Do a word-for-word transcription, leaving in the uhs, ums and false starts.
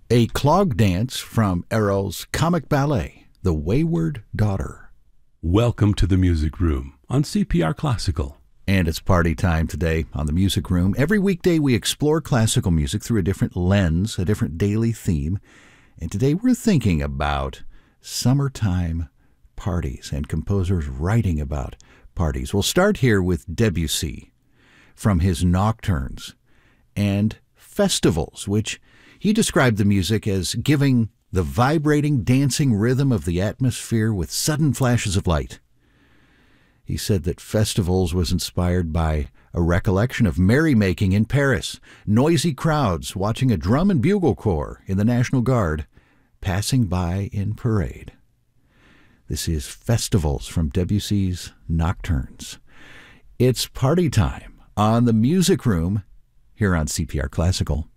A clog dance from Arel's comic ballet, The Wayward Daughter. Welcome to the Music Room on C P R Classical. And it's party time today on the Music Room. Every weekday we explore classical music through a different lens, a different daily theme. And today we're thinking about summertime parties and composers writing about parties. We'll start here with Debussy from his Nocturnes and Festivals, which he described the music as giving the vibrating, dancing rhythm of the atmosphere with sudden flashes of light. He said that Festivals was inspired by a recollection of merrymaking in Paris, noisy crowds watching a drum and bugle corps in the National Guard passing by in parade. This is Festivals from Debussy's Nocturnes. It's party time on the Music Room here on C P R Classical.